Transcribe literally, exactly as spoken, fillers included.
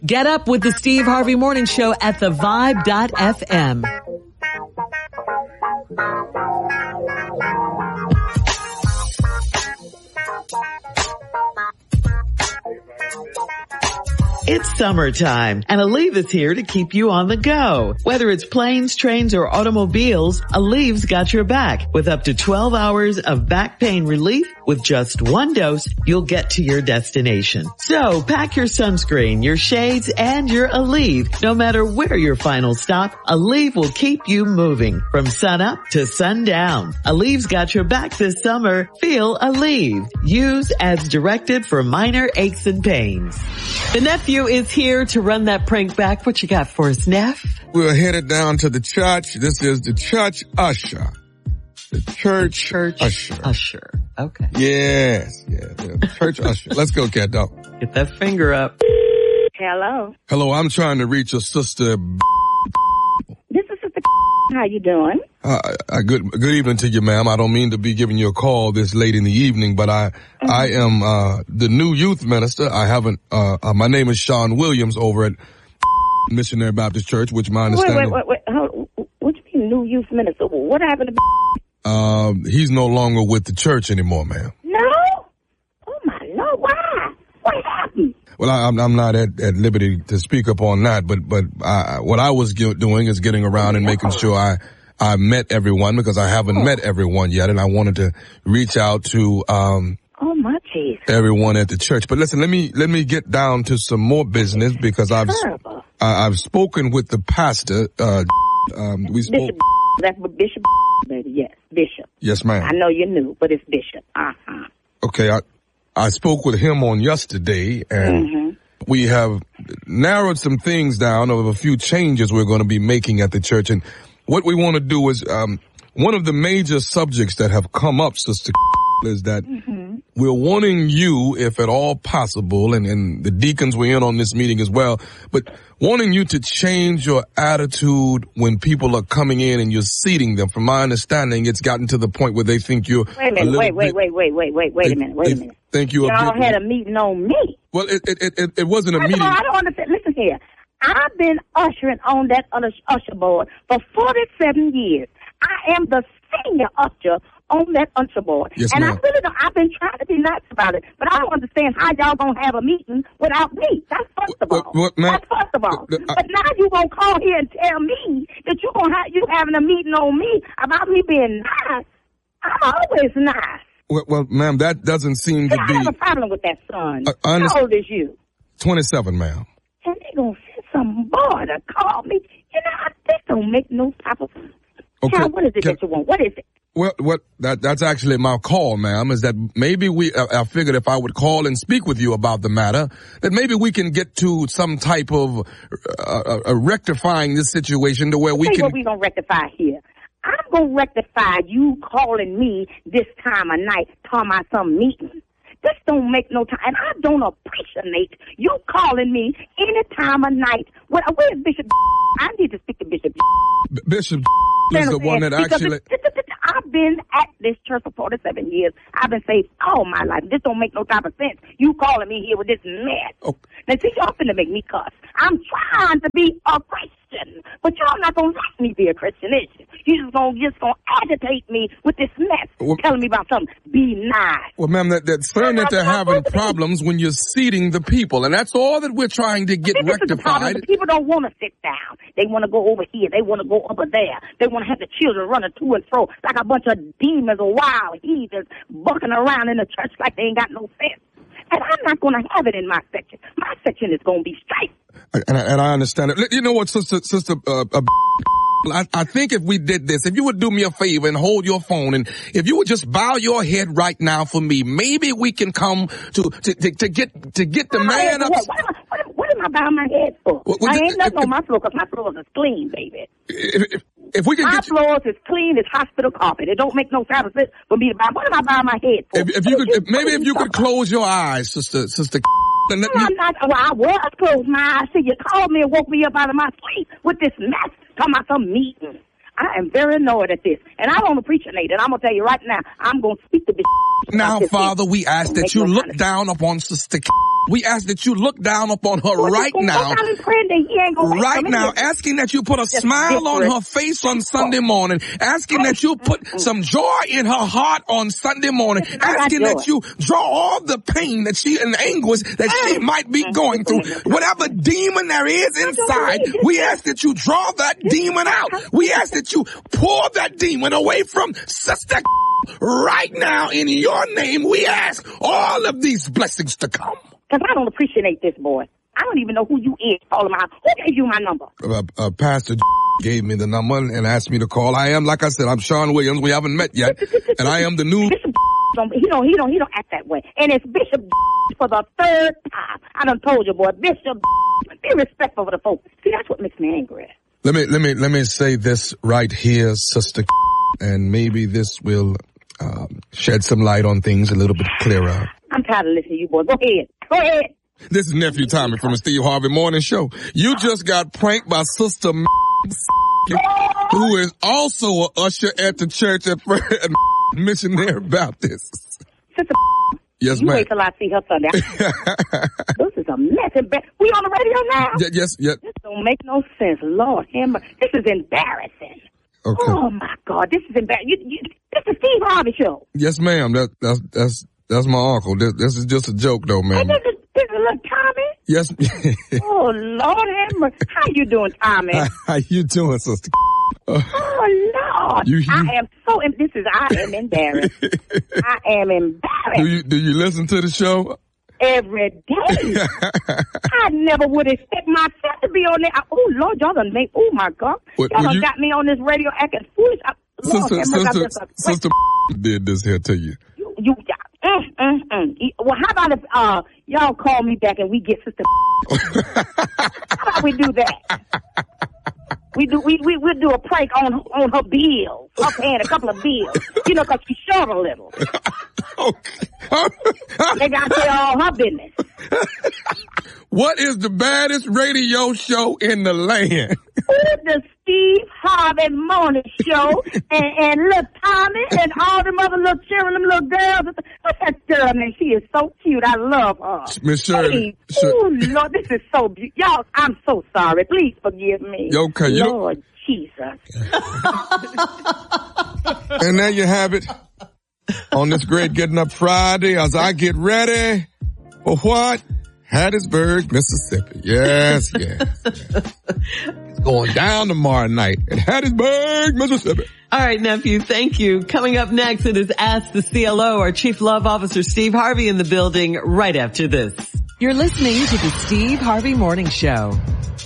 Get up with the Steve Harvey Morning Show at the vibe dot f m. It's summertime, and Aleve is here to keep you on the go. Whether it's planes, trains, or automobiles, Aleve's got your back. With up to twelve hours of back pain relief, with just one dose, you'll get to your destination. So pack your sunscreen, your shades, and your Aleve. No matter where your final stop, Aleve will keep you moving from sun up to sundown. Aleve's got your back this summer. Feel Aleve. Use as directed for minor aches and pains. The nephew is here to run that prank back. What you got for us, Neff? We're headed down to the church. This is the church usher. The church, church usher. Usher. Okay. Yes. Yeah. The church usher. Let's go, cat dog. Get that finger up. Hello. Hello. I'm trying to reach a sister. This is Sister. How you doing? Uh, uh, good, good evening to you, ma'am. I don't mean to be giving you a call this late in the evening, but I, mm-hmm. I am, uh, the new youth minister. I haven't, uh, uh, my name is Sean Williams over at Missionary Baptist Church, which my understanding. Wait, wait, wait, wait. How, what do you mean new youth minister? What happened to Um, he's no longer with the church anymore, ma'am. No? Oh my Lord, why? What happened? Well, I, I'm, I'm not at, at liberty to speak up on that, but, but I, what I was doing is getting around and making sure I, I met everyone because I haven't oh. met everyone yet, and I wanted to reach out to, um, oh my Jesus. everyone at the church. But listen, let me, let me get down to some more business because I've, Terrible. I, I've spoken with the pastor, uh, um, we spoke. Bishop, that's what Bishop, baby, yes, Bishop. Yes, ma'am. I know you knew, but it's Bishop. Uh-huh. Okay, I, I spoke with him on yesterday, and mm-hmm. we have narrowed some things down of a few changes we're going to be making at the church. And what we want to do is, um, one of the major subjects that have come up, Sister, is that mm-hmm. we're wanting you, if at all possible, and, and the deacons were in on this meeting as well, but wanting you to change your attitude when people are coming in and you're seating them. From my understanding, it's gotten to the point where they think you're Wait a minute, a wait, wait, bit, wait, wait, wait, wait, wait they, a minute, wait a minute. Think you Y'all bit, had a meeting on me. Well, it, it, it, it wasn't a First meeting. of all, I don't understand. Listen here. I've been ushering on that other usher board for forty-seven years. I am the senior usher on that usher board. Yes, and ma'am. I really don't, I've been trying to be nice about it, but I don't understand how y'all gonna have a meeting without me. That's first of all. What, what, ma'am? That's first of all. Uh, uh, but now you gonna call here and tell me that you gonna have, you having a meeting on me about me being nice. I'm always nice. Well, well ma'am, that doesn't seem to I be. have a problem with that son. Uh, I How old is you? twenty-seven, ma'am. And they gonna send some boy to call me. You know, this don't make no type of sense. Okay. Child, what is it Can, that you want? What is it? Well, what that that's actually my call, ma'am, is that maybe we, I, I figured if I would call and speak with you about the matter, that maybe we can get to some type of uh, uh, rectifying this situation to where we Tell you can. what we gonna rectify here. I'm gonna rectify you calling me this time of night, talking about some meeting. This don't make no time, and I don't appreciate you calling me any time of night. Well, where's Bishop? I need to speak to Bishop. B- Bishop is the one that actually. I've been at this church for forty-seven years. I've been saved all my life. This don't make no type of sense. You calling me here with this mess. Oh. Now, see, y'all finna make me cuss. I'm trying to be a Christian, but y'all not gonna let me be a Christian, is you? You just gonna just gonna agitate me with this mess, well, telling me about something. Be nice. Well, ma'am, that, that's saying that they're having problems when you're seating the people, and that's all that we're trying to get See, this rectified. Is the problem. The people don't want to sit down. They want to go over here. They want to go over there. They want to have the children running to and fro like a bunch of demons or wild heathens bucking around in the church like they ain't got no sense. And I'm not going to have it in my section. My section is going to be straight. And I, and I understand it. You know what, sister, sister, uh, uh, I, I think if we did this, if you would do me a favor and hold your phone, and if you would just bow your head right now for me, maybe we can come to to, to, to get to get the man up. What? What, am I, what, am, what am I bowing my head for? What, what, I ain't if, nothing if, on my floor because my floor is clean, baby. If, if, if we can my get floors is clean as hospital carpet. It don't make no sense for me to bow. What am I bowing my head for? If, if you could, if, maybe if you could close your eyes, sister, sister. And let no, me... I'm not. Well, I was closed my eyes. See, you called me and woke me up out of my sleep with this mess. Talking about some meeting. I am very annoyed at this, and I don't appreciate it. I'm gonna tell you right now, I'm gonna speak to this. Now, Father, thing. we ask that you look down upon Sister. We ask that you look down upon her well, right now. Right now, asking that you put a smile on her face on Sunday morning. Asking that you put some joy in her heart on Sunday morning. Asking that you draw all the pain that she and anguish that she might be going through. Whatever demon there is inside, we ask that you draw that demon out. We ask that you pull that demon away from Sister. Right now, in your name, we ask all of these blessings to come. Because I don't appreciate this, boy. I don't even know who you is. Call him out. Who gave you my number? Uh, uh, Pastor gave me the number and asked me to call. I am, like I said, I'm Sean Williams. We haven't met yet, and I am the new. Bishop don't, he don't, he don't, he don't act that way. And it's Bishop for the third time. I done told you, boy, Bishop. Be respectful for the folks. See, that's what makes me angry. Let me, let me, let me say this right here, Sister, and maybe this will um, shed some light on things a little bit clearer. I'm tired of listening to you, boy. Go ahead. Go ahead. This is Nephew Tommy from the Steve Harvey Morning Show. You just got pranked by Sister who is also an usher at the church at Missionary Baptist. Sister yes, you ma'am. wait till I see her Sunday. This is a mess. We on the radio now? Y- yes, yes. This don't make no sense. Lord, Hammer. This is embarrassing. Okay. Oh, my God. This is embarrassing. You, you, this is Steve Harvey Show. Yes, ma'am. That, that's, that's, that's my uncle. This, this is just a joke, though, ma'am. Hey, this, is, this is little Tommy? Yes. Oh, Lord, Hammer. How you doing, Tommy? How you doing, Sister? Uh, oh, Lord. You, you, I am so, this is, I am embarrassed. I am embarrassed. Do you, do you listen to the show? Every day. I never would expect myself to be on there. I, oh, Lord, y'all done make, oh, my God. What, y'all done you, got me on this radio acting foolish. I, Lord, sister, sister, sister did this here to you. You, you, mm, mm, mm. Well, how about if, uh, y'all call me back and we get Sister How about we do that? We do, we, we, we'll do a prank on, on her bills. Her paying a couple of bills. You know, cause she's short a little. Okay. They got to say all her business. What is the baddest radio show in the land? Ooh, the Steve Harvey Morning Show. and, and little Tommy and all them other little children, them little girls. What's that girl name? She is so cute. I love her. Miss Shirley. Hey, oh, Lord, this is so beautiful. Y'all, I'm so sorry. Please forgive me. Okay, you Lord Jesus. And there you have it. On this great Getting Up Friday, as I get ready for what? Hattiesburg, Mississippi. Yes, yes, yes. It's going down tomorrow night at Hattiesburg, Mississippi. All right, nephew, thank you. Coming up next, it is Ask the C L O, our Chief Love Officer Steve Harvey in the building right after this. You're listening to the Steve Harvey Morning Show.